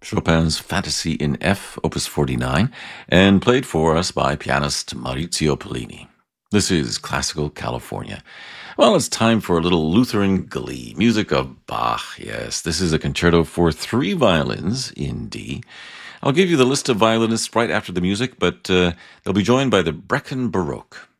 Chopin's Fantasy in F, Opus 49, and played for us by pianist Maurizio Pollini. This is Classical California. Well, it's time for a little Lutheran glee, music of Bach. Yes, this is a concerto for 3 violins in D. I'll give you the list of violinists right after the music, but they'll be joined by the Brecon Baroque.